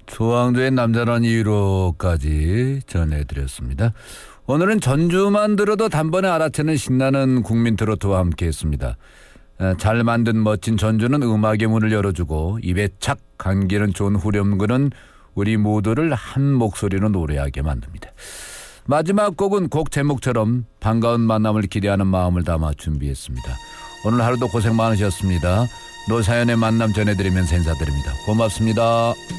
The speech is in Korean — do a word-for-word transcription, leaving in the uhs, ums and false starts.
조항조의 남자란 이유로까지 전해드렸습니다. 오늘은 전주만 들어도 단번에 알아채는 신나는 국민 트로트와 함께했습니다. 잘 만든 멋진 전주는 음악의 문을 열어주고 입에 착 감기는 좋은 후렴구는 우리 모두를 한 목소리로 노래하게 만듭니다. 마지막 곡은 곡 제목처럼 반가운 만남을 기대하는 마음을 담아 준비했습니다. 오늘 하루도 고생 많으셨습니다. 노사연의 만남 전해드리면서 인사드립니다. 고맙습니다.